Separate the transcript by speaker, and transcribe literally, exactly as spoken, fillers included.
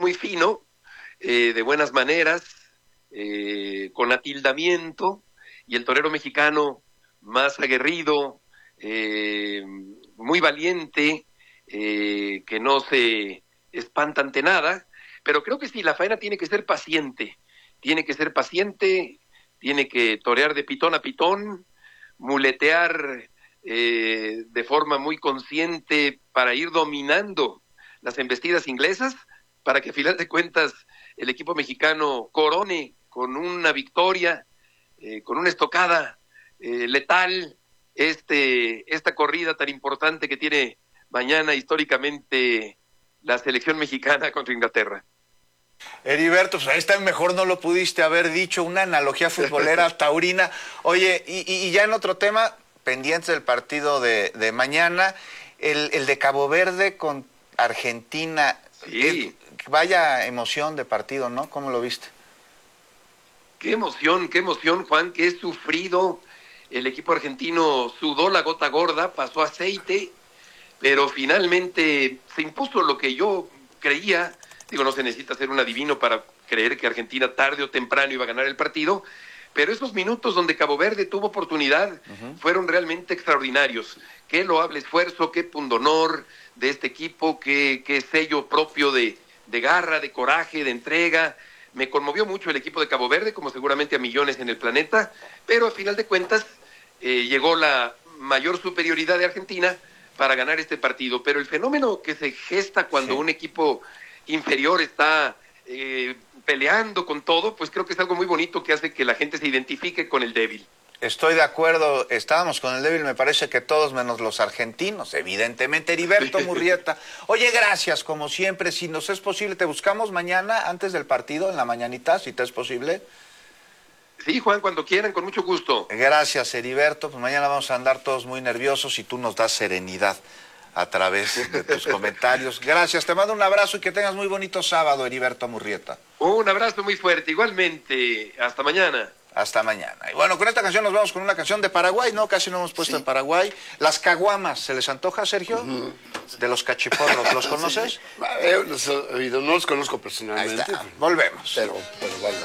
Speaker 1: muy fino, eh, de buenas maneras, eh, con atildamiento, y el torero mexicano más aguerrido, eh, muy valiente, eh, que no se espanta ante nada, pero creo que sí, la faena tiene que ser paciente, tiene que ser paciente, tiene que torear de pitón a pitón, muletear eh, de forma muy consciente para ir dominando las embestidas inglesas, para que a final de cuentas el equipo mexicano corone con una victoria, eh, con una estocada eh, letal, este, esta corrida tan importante que tiene mañana históricamente la selección mexicana contra Inglaterra.
Speaker 2: Heriberto, pues ahí está, mejor no lo pudiste haber dicho, una analogía futbolera taurina. Oye, y, y ya en otro tema, pendientes del partido de, de mañana, el, el de Cabo Verde con Argentina.
Speaker 1: Sí.
Speaker 2: Es, vaya emoción de partido, ¿no? ¿Cómo lo viste?
Speaker 1: Qué emoción, qué emoción, Juan, que es sufrido. El equipo argentino sudó la gota gorda, pasó aceite, pero finalmente se impuso lo que yo creía. Digo, no se necesita ser un adivino para creer que Argentina tarde o temprano iba a ganar el partido, pero esos minutos donde Cabo Verde tuvo oportunidad uh-huh. fueron realmente extraordinarios. Qué loable esfuerzo, qué pundonor de este equipo, qué, qué sello propio de, de garra, de coraje, de entrega. Me conmovió mucho el equipo de Cabo Verde, como seguramente a millones en el planeta, pero a final de cuentas eh, llegó la mayor superioridad de Argentina para ganar este partido. Pero el fenómeno que se gesta cuando sí. un equipo inferior está eh, peleando con todo, pues creo que es algo muy bonito que hace que la gente se identifique con el débil.
Speaker 2: Estoy de acuerdo, estábamos con el débil, me parece que todos menos los argentinos, evidentemente. Heriberto Murrieta, oye, gracias, como siempre, si nos es posible, te buscamos mañana antes del partido, en la mañanita, si te es posible.
Speaker 1: Sí, Juan, cuando quieran, con mucho gusto.
Speaker 2: Gracias, Heriberto, pues mañana vamos a andar todos muy nerviosos y tú nos das serenidad a través de tus comentarios. Gracias, te mando un abrazo y que tengas muy bonito sábado, Heriberto Murrieta.
Speaker 1: Un abrazo muy fuerte, igualmente. Hasta mañana.
Speaker 2: Hasta mañana. Y bueno, con esta canción nos vamos con una canción de Paraguay, ¿no? Casi no hemos puesto sí. en Paraguay. Las caguamas, ¿se les antoja, Sergio? Uh-huh. De los cachiporros, ¿los conoces?
Speaker 3: Sí. Eh, los he oído, no los conozco personalmente.
Speaker 2: Ahí está. Volvemos.
Speaker 3: Pero, pero vale.